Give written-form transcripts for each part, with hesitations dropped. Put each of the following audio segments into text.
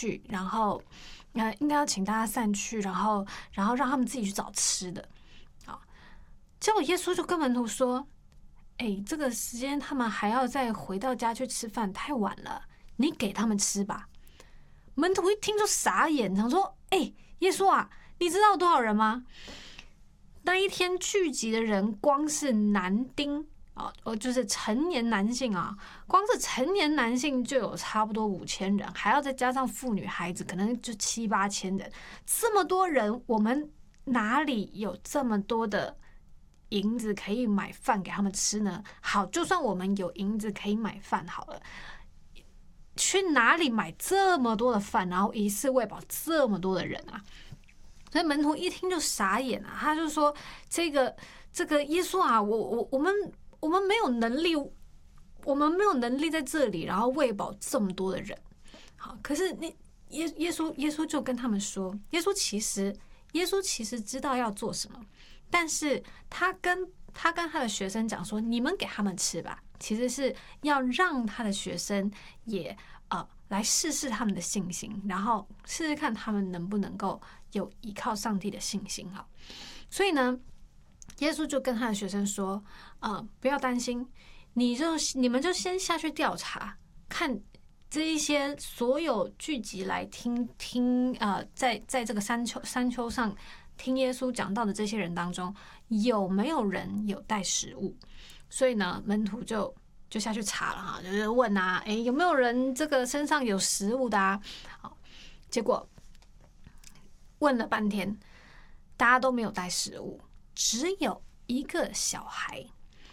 去，然后应该要请大家散去，然后让他们自己去找吃的。好，结果耶稣就跟门徒说：“这个时间他们还要再回到家去吃饭，太晚了，你给他们吃吧。”门徒一听就傻眼，想说：“耶稣啊，你知道有多少人吗？那一天聚集的人，光是男丁就是成年男性啊，光是成年男性就有差不多5000人，还要再加上妇女孩子，可能就7、8千人。这么多人，我们哪里有这么多的银子可以买饭给他们吃呢？好，就算我们有银子可以买饭好了。”去哪里买这么多的饭，然后一次喂饱这么多的人啊？所以门徒一听就傻眼啊，他就说：“这个耶稣啊，我们没有能力，我们没有能力在这里，然后喂饱这么多的人。”好，可是耶稣就跟他们说，耶稣其实知道要做什么，但是他跟他的学生讲说：“你们给他们吃吧。”其实是要让他的学生也来试试他们的信心，然后试试看他们能不能够有依靠上帝的信心。好，所以呢，耶稣就跟他的学生说：“不要担心，你们就先下去调查，看这一些所有聚集来听在这个山丘上听耶稣讲道的这些人当中，有没有人有带食物？”所以呢，门徒就下去查了哈，就是问啊，有没有人这个身上有食物的啊？好，结果问了半天，大家都没有带食物，只有一个小孩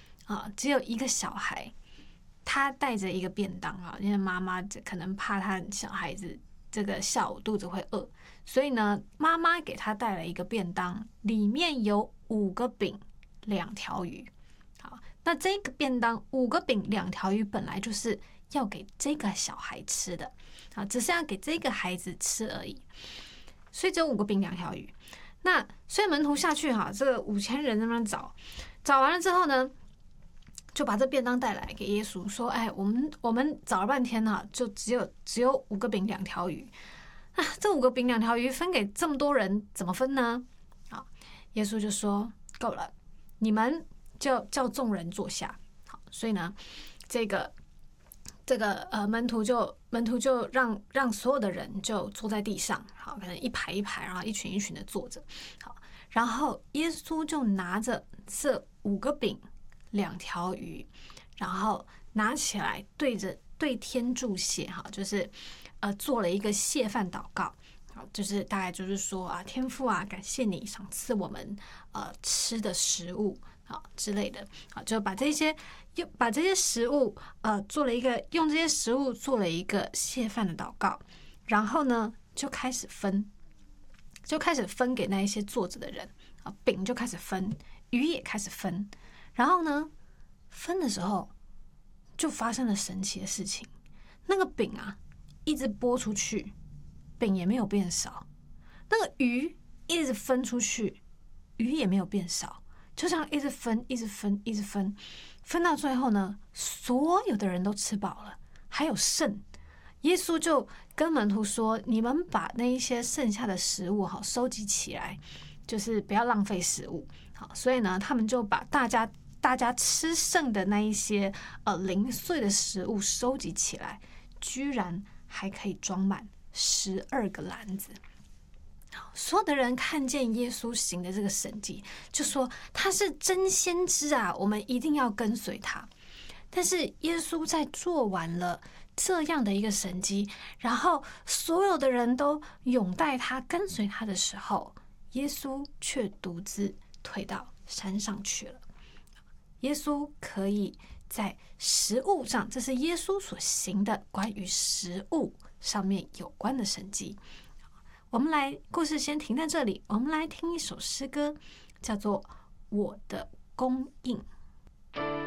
他带着一个便当啊，因为妈妈可能怕他小孩子这个下午肚子会饿，所以呢，妈妈给他带了一个便当，里面有5个饼、2条鱼。那这个便当5个饼2条鱼本来就是要给这个小孩吃的，只是要给这个孩子吃而已，所以只有5个饼2条鱼。那所以门徒下去这个5000人在那边找完了之后呢，就把这便当带来给耶稣，说：“我们找了半天就只有5个饼2条鱼啊，这5个饼2条鱼分给这么多人怎么分呢？”好，耶稣就说：“够了，你们就叫众人坐下。”好，所以呢，这个门徒就让所有的人就坐在地上，好，可能一排一排，然后一群一群的坐着。好，然后耶稣就拿着这5个饼2条鱼，然后拿起来对天祝谢，哈，就是做了一个谢饭祷告。好，就是大概就是说天父啊，感谢你赏赐我们吃的食物之类的。好，就把这些食物用这些食物做了一个谢饭的祷告，然后呢就开始分给那一些坐着的人饼就开始分，鱼也开始分，然后呢分的时候就发生了神奇的事情，那个饼一直拨出去，饼也没有变少，那个鱼一直分出去，鱼也没有变少，就这样一直分到最后呢，所有的人都吃饱了，还有剩。耶稣就跟门徒说：“你们把那一些剩下的食物收集起来，就是不要浪费食物。”好，所以呢，他们就把大家吃剩的那一些零碎的食物收集起来，居然还可以装满12个篮子。所有的人看见耶稣行的这个神迹，就说他是真先知啊，我们一定要跟随他。但是耶稣在做完了这样的一个神迹，然后所有的人都拥戴他跟随他的时候，耶稣却独自退到山上去了。耶稣可以在食物上，这是耶稣所行的关于食物上面有关的神迹。我们故事先停在这里，我们来听一首诗歌，叫做《我的供应》。